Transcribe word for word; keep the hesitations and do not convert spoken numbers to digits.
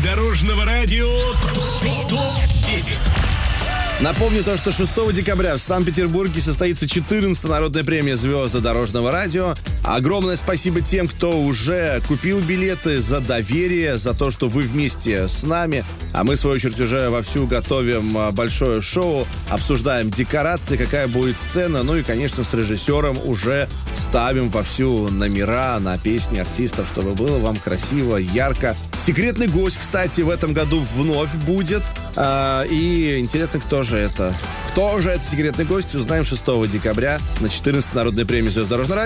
Дорожного радио топ десять. Напомню то, что шестого декабря в Санкт-Петербурге состоится четырнадцатая народная премия «Звезды дорожного радио». Огромное спасибо тем, кто уже купил билеты, за доверие, за то, что вы вместе с нами. А мы, в свою очередь, уже вовсю готовим большое шоу, обсуждаем декорации, какая будет сцена. Ну и, конечно, с режиссером уже ставим вовсю номера на песни артистов, чтобы было вам красиво, ярко. Секретный гость, кстати, в этом году вновь будет. А, и интересно, кто же это? Кто же это секретный гость? Узнаем шестого декабря на четырнадцатой народной премии «Звезды дорожного радио».